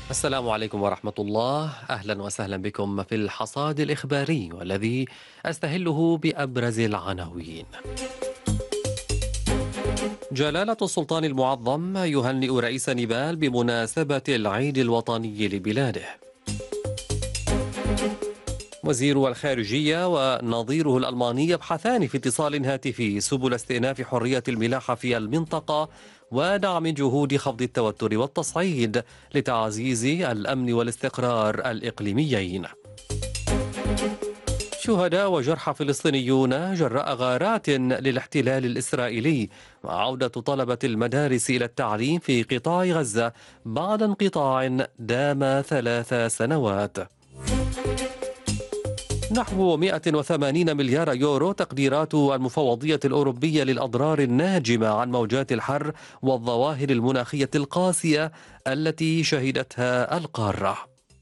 السلام عليكم ورحمة الله. أهلا وسهلا بكم في الحصاد الإخباري والذي أستهله بأبرز العناوين. جلالة السلطان المعظم يهنئ رئيس نيبال بمناسبة العيد الوطني لبلاده. وزير الخارجية ونظيره الألماني يبحثان في اتصال هاتفي سبل استئناف حرية الملاحة في المنطقة ودعم جهود خفض التوتر والتصعيد لتعزيز الأمن والاستقرار الإقليميين. شهداء وجرحى فلسطينيون جراء غارات للاحتلال الإسرائيلي، وعودة طلبة المدارس إلى التعليم في قطاع غزة بعد انقطاع دام 3 سنوات. نحو 180 مليار يورو تقديرات المفوضية الأوروبية للأضرار الناجمة عن موجات الحر والظواهر المناخية القاسية التي شهدتها القارة.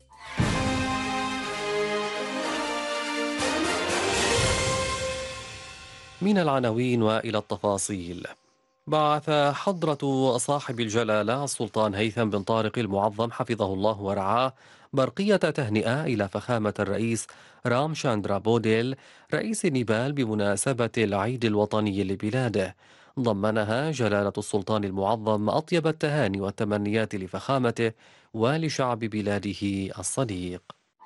من العناوين وإلى التفاصيل. بعث حضرة صاحب الجلالة السلطان هيثم بن طارق المعظم حفظه الله ورعاه برقية تهنئة إلى فخامة الرئيس رام شاندرا بوديل رئيس نيبال بمناسبة العيد الوطني لبلاده. ضمنها جلالة السلطان المعظم أطيب التهاني والتمنيات لفخامته ولشعب بلاده الصديق.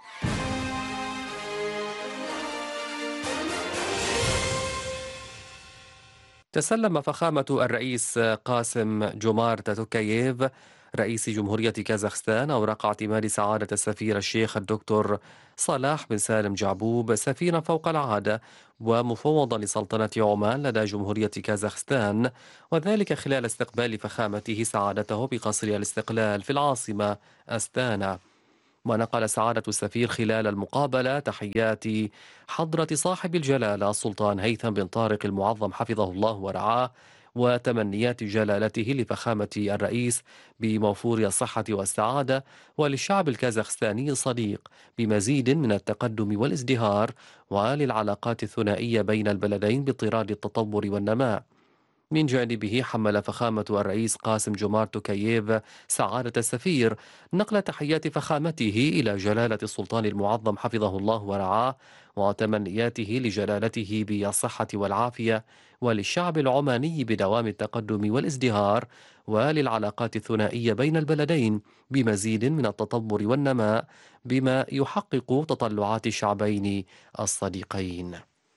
تسلم فخامة الرئيس قاسم جومارت توكاييف رئيس جمهورية كازاخستان أوراق اعتماد سعادة السفير الشيخ الدكتور صلاح بن سالم جعبوب سفيرا فوق العادة ومفوضا لسلطنة عمان لدى جمهورية كازاخستان، وذلك خلال استقبال فخامته سعادته بقصر الاستقلال في العاصمة أستانا. ونقل سعادة السفير خلال المقابلة تحيات حضرة صاحب الجلالة السلطان هيثم بن طارق المعظم حفظه الله ورعاه وتمنيات جلالته لفخامة الرئيس بموفور الصحة والسعادة وللشعب الكازاخستاني الصديق بمزيد من التقدم والازدهار وللعلاقات الثنائية بين البلدين باضطراد التطور والنماء. من جانبه حمل فخامة الرئيس قاسم جومارت توكاييف سعادة السفير نقل تحيات فخامته إلى جلالة السلطان المعظم حفظه الله ورعاه وتمنياته لجلالته بالصحة والعافية وللشعب العماني بدوام التقدم والازدهار وللعلاقات الثنائية بين البلدين بمزيد من التطور والنماء بما يحقق تطلعات الشعبين الصديقين.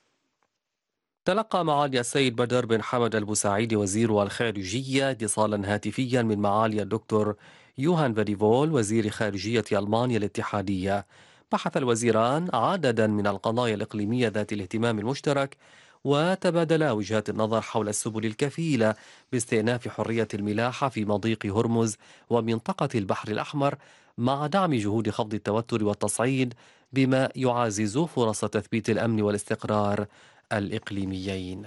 تلقى معالي السيد بدر بن حمد البوساعيد وزير الخارجية اتصالا هاتفيا من معالي الدكتور يوهان فاديفول وزير خارجية ألمانيا الاتحادية. بحث الوزيران عددا من القضايا الإقليمية ذات الاهتمام المشترك وتبادلا وجهات النظر حول السبل الكفيلة باستئناف حرية الملاحة في مضيق هرمز ومنطقة البحر الأحمر مع دعم جهود خفض التوتر والتصعيد بما يعزز فرص تثبيت الأمن والاستقرار الإقليميين.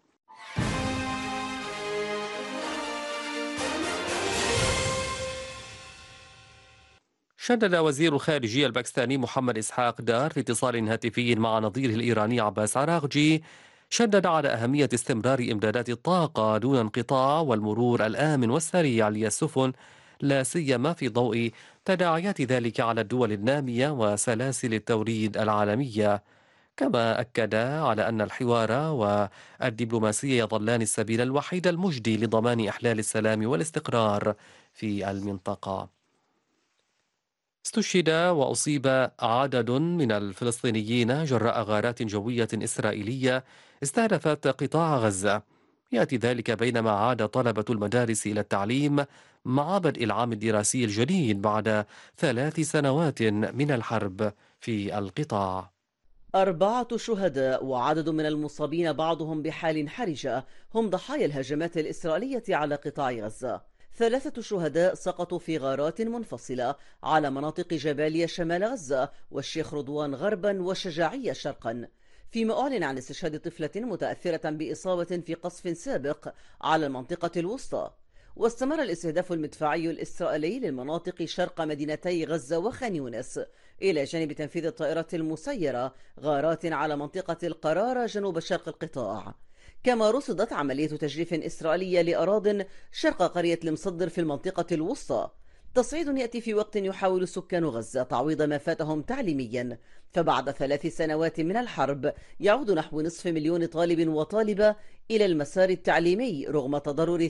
شدد وزير الخارجية الباكستاني محمد إسحاق دار في اتصال هاتفي مع نظيره الإيراني عباس عراغجي شدد على أهمية استمرار إمدادات الطاقة دون انقطاع والمرور الآمن والسريع للسفن، لا سيما في ضوء تداعيات ذلك على الدول النامية وسلاسل التوريد العالمية. كما أكد على أن الحوار والدبلوماسية يظلان السبيل الوحيد المجدي لضمان إحلال السلام والاستقرار في المنطقة. استشهد وأصيب عدد من الفلسطينيين جراء غارات جوية إسرائيلية استهدفت قطاع غزة. يأتي ذلك بينما عاد طلبة المدارس إلى التعليم مع بدء العام الدراسي الجديد بعد 3 سنوات من الحرب في القطاع. 4 شهداء وعدد من المصابين بعضهم بحال حرجة هم ضحايا الهجمات الإسرائيلية على قطاع غزة. 3 شهداء سقطوا في غارات منفصلة على مناطق جباليا شمال غزة والشيخ رضوان غربا والشجاعية شرقا، فيما أعلن عن استشهاد طفلة متأثرة بإصابة في قصف سابق على المنطقة الوسطى. واستمر الاستهداف المدفعي الإسرائيلي للمناطق شرق مدينتي غزة وخان يونس، إلى جانب تنفيذ الطائرات المسيرة غارات على منطقة القرارة جنوب شرق القطاع. كما رصدت عملية تجريف إسرائيلية لأراضٍ شرق قرية المصدر في المنطقة الوسطى. تصعيد يأتي في وقت يحاول سكان غزة تعويض ما فاتهم تعليميا، فبعد 3 سنوات من الحرب يعود نحو نصف مليون طالب وطالبة إلى المسار التعليمي رغم تضرر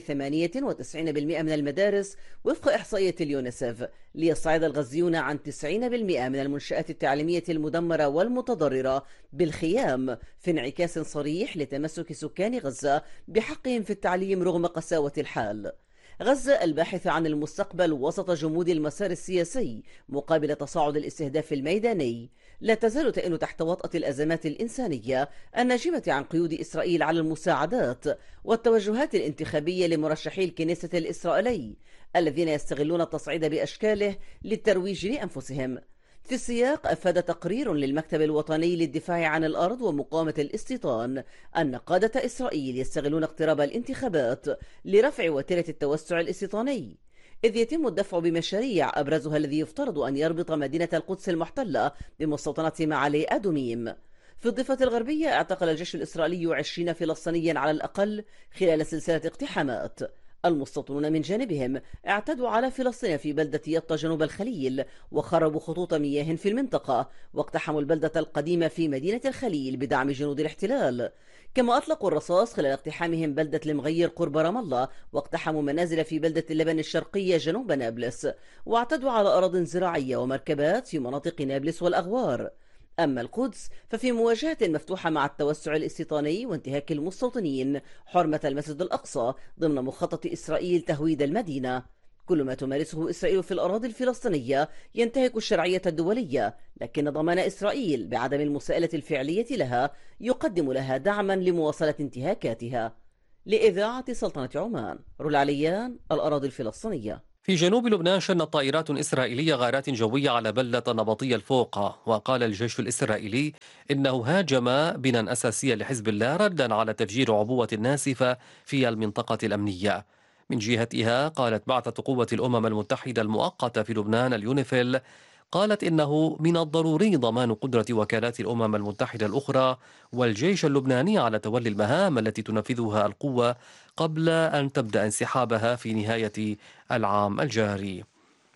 98% من المدارس وفق إحصائية اليونيسف، ليصعد الغزيون عن 90% من المنشآت التعليمية المدمرة والمتضررة بالخيام، في انعكاس صريح لتمسك سكان غزة بحقهم في التعليم رغم قساوة الحال. غزة الباحثة عن المستقبل وسط جمود المسار السياسي مقابل تصاعد الاستهداف الميداني، لا تزال تئن تحت وطأة الأزمات الإنسانية الناجمة عن قيود إسرائيل على المساعدات والتوجهات الانتخابية لمرشحي الكنيسة الإسرائيلي الذين يستغلون التصعيد بأشكاله للترويج لأنفسهم. في السياق، أفاد تقرير للمكتب الوطني للدفاع عن الأرض ومقاومة الاستيطان أن قادة إسرائيل يستغلون اقتراب الانتخابات لرفع وتيرة التوسع الاستيطاني، إذ يتم الدفع بمشاريع أبرزها الذي يفترض أن يربط مدينة القدس المحتلة بمستوطنة معالي أدوميم. في الضفة الغربية، اعتقل الجيش الإسرائيلي 20 فلسطينيا على الأقل خلال سلسلة اقتحامات. المستوطنون من جانبهم اعتدوا على فلسطين في بلدة يطا جنوب الخليل وخربوا خطوط مياه في المنطقة، واقتحموا البلدة القديمة في مدينة الخليل بدعم جنود الاحتلال. كما أطلقوا الرصاص خلال اقتحامهم بلدة المغير قرب رام الله، واقتحموا منازل في بلدة اللبن الشرقية جنوب نابلس، واعتدوا على أراضٍ زراعية ومركبات في مناطق نابلس والأغوار. أما القدس ففي مواجهة مفتوحة مع التوسع الاستيطاني وانتهاك المستوطنين حرمة المسجد الأقصى ضمن مخطط إسرائيل تهويد المدينة. كل ما تمارسه إسرائيل في الأراضي الفلسطينية ينتهك الشرعية الدولية، لكن ضمان إسرائيل بعدم المساءلة الفعلية لها يقدم لها دعما لمواصلة انتهاكاتها. لإذاعة سلطنة عمان، رولعليان، الأراضي الفلسطينية. في جنوب لبنان شنت طائرات إسرائيلية غارات جوية على بلدة نبطية الفوقة، وقال الجيش الإسرائيلي إنه هاجم بناً أساسيا لحزب الله ردا على تفجير عبوة ناسفة في المنطقة الأمنية. من جهتها قالت بعثة قوة الأمم المتحدة المؤقتة في لبنان اليونيفيل، قالت إنه من الضروري ضمان قدرة وكالات الأمم المتحدة الأخرى والجيش اللبناني على تولي المهام التي تنفذها القوة قبل أن تبدأ انسحابها في نهاية العام الجاري.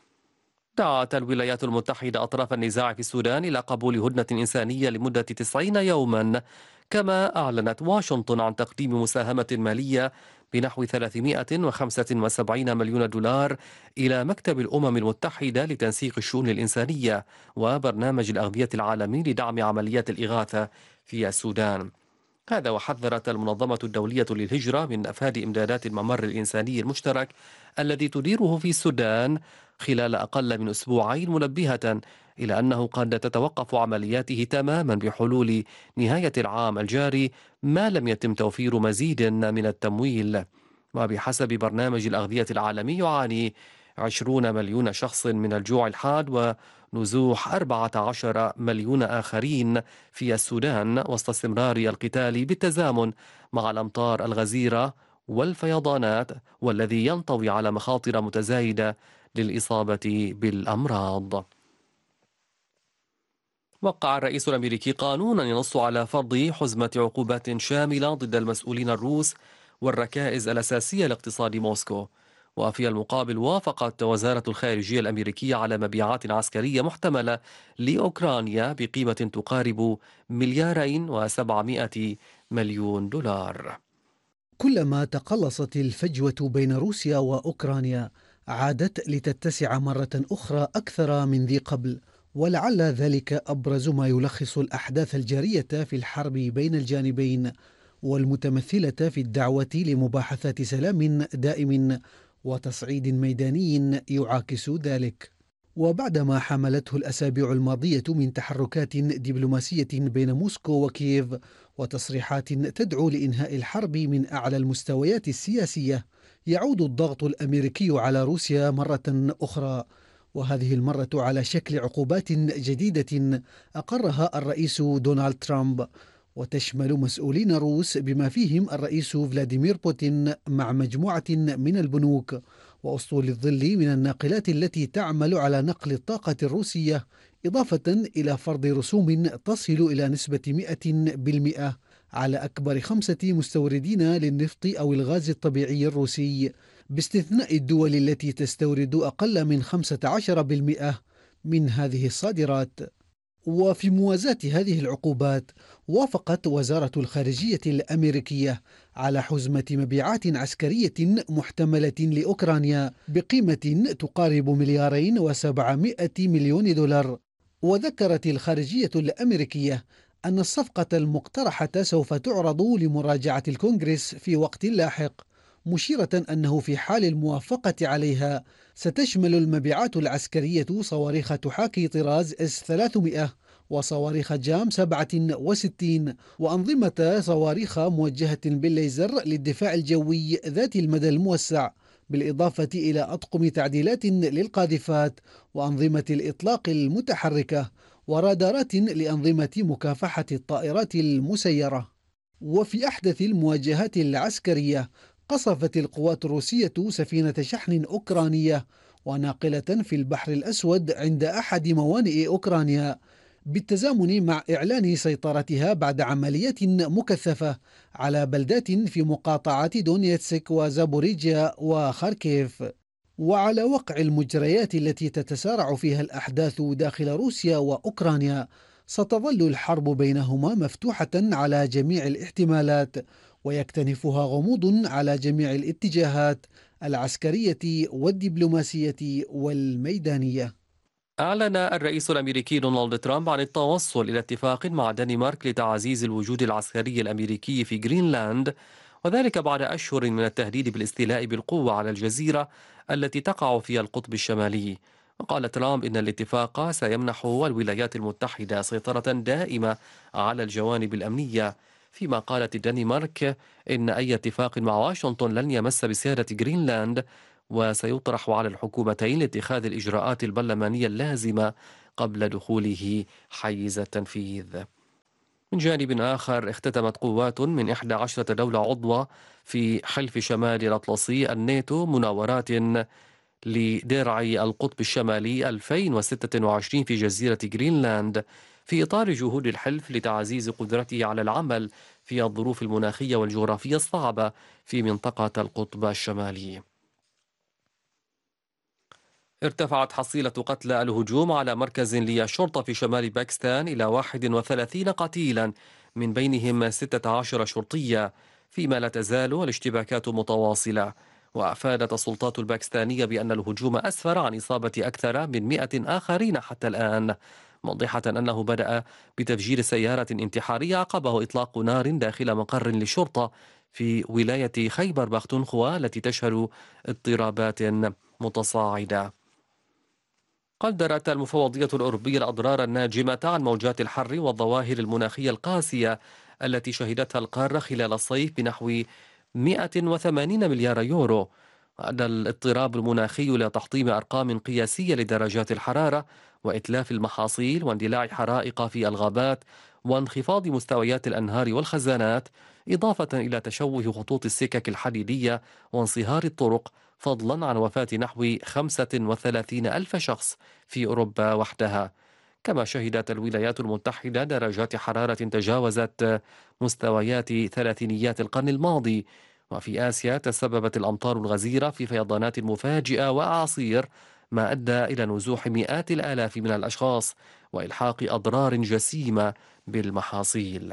دعت الولايات المتحدة أطراف النزاع في السودان إلى قبول هدنة إنسانية لمدة 90 يوما، كما أعلنت واشنطن عن تقديم مساهمة مالية بنحو 375 مليون دولار إلى مكتب الأمم المتحدة لتنسيق الشؤون الإنسانية وبرنامج الأغذية العالمي لدعم عمليات الإغاثة في السودان. هذا وحذرت المنظمة الدولية للهجرة من نفاذ إمدادات الممر الإنساني المشترك الذي تديره في السودان خلال أقل من أسبوعين، منبهة إلى أنه قد تتوقف عملياته تماما بحلول نهاية العام الجاري ما لم يتم توفير مزيد من التمويل. وبحسب برنامج الأغذية العالمي يعاني 20 مليون شخص من الجوع الحاد ونزوح 14 مليون آخرين في السودان وسط استمرار القتال بالتزامن مع الأمطار الغزيرة والفيضانات، والذي ينطوي على مخاطر متزايدة للإصابة بالأمراض. وقع الرئيس الأمريكي قانونا ينص على فرض حزمة عقوبات شاملة ضد المسؤولين الروس والركائز الأساسية لاقتصاد موسكو. وفي المقابل وافقت وزارة الخارجية الأمريكية على مبيعات عسكرية محتملة لأوكرانيا بقيمة تقارب 2.7 مليار دولار. كلما تقلصت الفجوة بين روسيا وأوكرانيا عادت لتتسع مرة أخرى أكثر من ذي قبل، ولعل ذلك أبرز ما يلخص الأحداث الجارية في الحرب بين الجانبين، والمتمثلة في الدعوة لمباحثات سلام دائم وتصعيد ميداني يعاكس ذلك. وبعدما حملته الأسابيع الماضية من تحركات دبلوماسية بين موسكو وكييف وتصريحات تدعو لإنهاء الحرب من أعلى المستويات السياسية، يعود الضغط الأمريكي على روسيا مرة أخرى، وهذه المرة على شكل عقوبات جديدة أقرها الرئيس دونالد ترامب، وتشمل مسؤولين روس بما فيهم الرئيس فلاديمير بوتين مع مجموعة من البنوك وأسطول الظل من الناقلات التي تعمل على نقل الطاقة الروسية، إضافة إلى فرض رسوم تصل إلى نسبة 100% على أكبر 5 مستوردين للنفط أو الغاز الطبيعي الروسي، باستثناء الدول التي تستورد أقل من 15% من هذه الصادرات. وفي موازاة هذه العقوبات، وافقت وزارة الخارجية الأمريكية على حزمة مبيعات عسكرية محتملة لأوكرانيا بقيمة تقارب 2.7 مليار دولار. وذكرت الخارجية الأمريكية أن الصفقة المقترحة سوف تعرض لمراجعة الكونغرس في وقت لاحق، مشيرة أنه في حال الموافقة عليها ستشمل المبيعات العسكرية صواريخ تحاكي طراز S-300 وصواريخ جام 67 وأنظمة صواريخ موجهة بالليزر للدفاع الجوي ذات المدى الموسع، بالإضافة إلى أطقم تعديلات للقاذفات وأنظمة الإطلاق المتحركة ورادارات لأنظمة مكافحة الطائرات المسيرة. وفي أحدث المواجهات العسكرية، قصفت القوات الروسية سفينة شحن أوكرانية وناقلة في البحر الأسود عند أحد موانئ أوكرانيا، بالتزامن مع إعلان سيطرتها بعد عمليات مكثفة على بلدات في مقاطعات دونيتسك وزابوريجيا وخاركيف. وعلى وقع المجريات التي تتسارع فيها الأحداث داخل روسيا وأوكرانيا، ستظل الحرب بينهما مفتوحة على جميع الاحتمالات، ويكتنفها غموض على جميع الاتجاهات العسكرية والدبلوماسية والميدانية. أعلن الرئيس الأمريكي دونالد ترامب عن التوصل إلى اتفاق مع دنمارك لتعزيز الوجود العسكري الأمريكي في جرينلاند، وذلك بعد أشهر من التهديد بالاستيلاء بالقوة على الجزيرة التي تقع في القطب الشمالي. وقال ترامب إن الاتفاق سيمنح الولايات المتحدة سيطرة دائمة على الجوانب الأمنية، فيما قالت الدنمارك إن أي اتفاق مع واشنطن لن يمس بسيادة جرينلاند، وسيطرح على الحكومتين لاتخاذ الإجراءات البرلمانية اللازمة قبل دخوله حيز التنفيذ. من جانب آخر، اختتمت قوات من 11 دولة عضوة في حلف شمال الأطلسي الناتو مناورات لدرع القطب الشمالي 2026 في جزيرة جرينلاند، في إطار جهود الحلف لتعزيز قدرته على العمل في الظروف المناخية والجغرافية الصعبة في منطقة القطب الشمالي. ارتفعت حصيلة قتلى الهجوم على مركز للشرطة في شمال باكستان إلى 31 قتيلا، من بينهم 16 شرطية، فيما لا تزال الاشتباكات متواصلة. وأفادت السلطات الباكستانية بأن الهجوم أسفر عن إصابة أكثر من 100 آخرين حتى الآن، موضحة أنه بدأ بتفجير سيارة انتحارية عقبه إطلاق نار داخل مقر للشرطة في ولاية خيبر بختونخوا التي تشهد اضطرابات متصاعدة. قدرت المفوضية الأوروبية الأضرار الناجمة عن موجات الحر والظواهر المناخية القاسية التي شهدتها القارة خلال الصيف بنحو 180 مليار يورو. وأدى الاضطراب المناخي إلى تحطيم أرقام قياسية لدرجات الحرارة وإتلاف المحاصيل واندلاع حرائق في الغابات وانخفاض مستويات الأنهار والخزانات، إضافة إلى تشوه خطوط السكك الحديدية وانصهار الطرق، فضلا عن وفاة نحو 35 ألف شخص في أوروبا وحدها. كما شهدت الولايات المتحدة درجات حرارة تجاوزت مستويات ثلاثينيات القرن الماضي. وفي آسيا تسببت الأمطار الغزيرة في فيضانات مفاجئة وأعاصير، ما أدى إلى نزوح مئات الآلاف من الأشخاص وإلحاق أضرار جسيمة بالمحاصيل.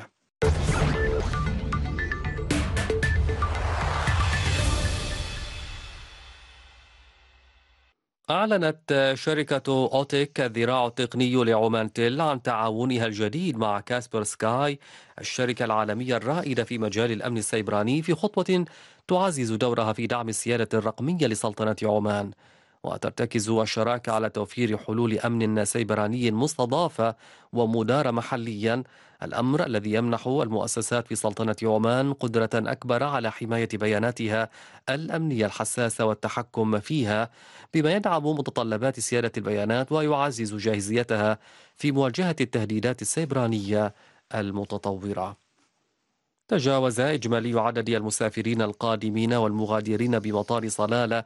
أعلنت شركة أوتيك الذراع التقني لعمان تيل عن تعاونها الجديد مع كاسبر سكاي، الشركة العالمية الرائدة في مجال الأمن السيبراني، في خطوة تعزز دورها في دعم السيادة الرقمية لسلطنة عمان. وترتكز الشراكة على توفير حلول أمن سيبراني مستضافة ومدارة محليا، الأمر الذي يمنح المؤسسات في سلطنة عمان قدرة أكبر على حماية بياناتها الأمنية الحساسة والتحكم فيها، بما يدعم متطلبات سيادة البيانات ويعزز جاهزيتها في مواجهة التهديدات السيبرانية المتطورة. تجاوز إجمالي عدد المسافرين القادمين والمغادرين بمطار صلالة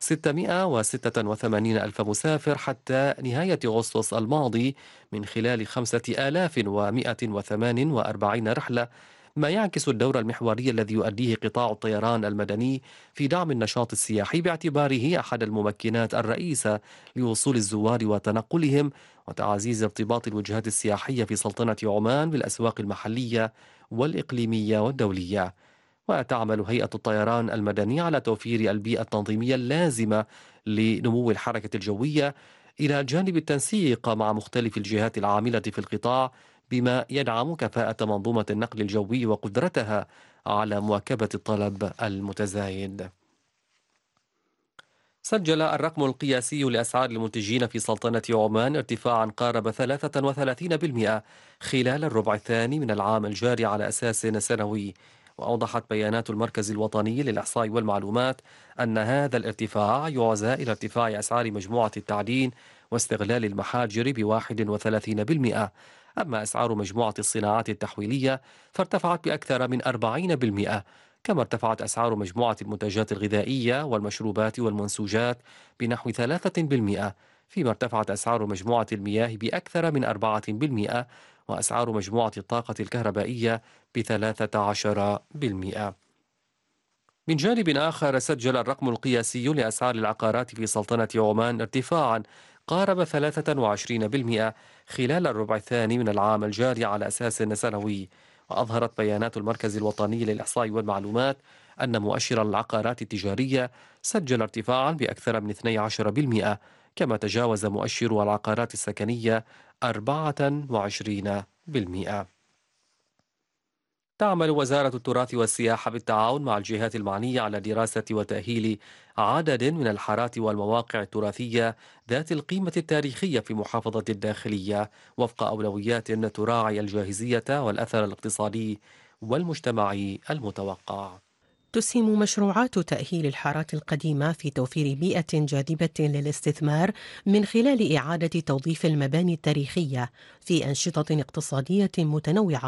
686 ألف مسافر حتى نهاية أغسطس الماضي، من خلال 5148 رحلة ما يعكس الدور المحوري الذي يؤديه قطاع الطيران المدني في دعم النشاط السياحي، باعتباره أحد الممكنات الرئيسة لوصول الزوار وتنقلهم وتعزيز ارتباط الوجهات السياحية في سلطنة عمان بالأسواق المحلية والإقليمية والدولية. وتعمل هيئة الطيران المدني على توفير البيئة التنظيمية اللازمة لنمو الحركة الجوية، إلى جانب التنسيق مع مختلف الجهات العاملة في القطاع، بما يدعم كفاءة منظومة النقل الجوي وقدرتها على مواكبة الطلب المتزايد. سجل الرقم القياسي لأسعار المنتجين في سلطنة عمان ارتفاعا قارب 33% خلال الربع الثاني من العام الجاري على أساس سنوي. وأوضحت بيانات المركز الوطني للإحصاء والمعلومات أن هذا الارتفاع يعزى إلى ارتفاع أسعار مجموعة التعدين واستغلال المحاجر ب31%. أما أسعار مجموعة الصناعات التحويلية فارتفعت بأكثر من 40%، كما ارتفعت أسعار مجموعة المنتجات الغذائية والمشروبات والمنسوجات بنحو 3%، فيما ارتفعت أسعار مجموعة المياه بأكثر من 4%، وأسعار مجموعة الطاقة الكهربائية ب13%. من جانب آخر، سجل الرقم القياسي لأسعار العقارات في سلطنة عمان ارتفاعا قارب 23% خلال الربع الثاني من العام الجاري على أساس سنوي. وأظهرت بيانات المركز الوطني للإحصاء والمعلومات أن مؤشر العقارات التجارية سجل ارتفاعا بأكثر من 12%، كما تجاوز مؤشر العقارات السكنية 24%. تعمل وزارة التراث والسياحة بالتعاون مع الجهات المعنية على دراسة وتأهيل عدد من الحارات والمواقع التراثية ذات القيمة التاريخية في محافظة الداخلية، وفق أولويات تراعي الجاهزية والأثر الاقتصادي والمجتمعي المتوقع. تسهم مشروعات تأهيل الحارات القديمة في توفير بيئة جاذبة للاستثمار من خلال إعادة توظيف المباني التاريخية في أنشطة اقتصادية متنوعة